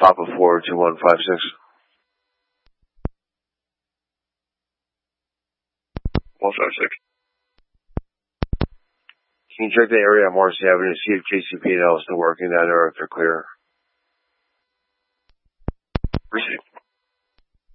Papa 42156. 156. Can you check the area on Morrissey Avenue, see if JCP and L is still working down there, if they're clear? Received.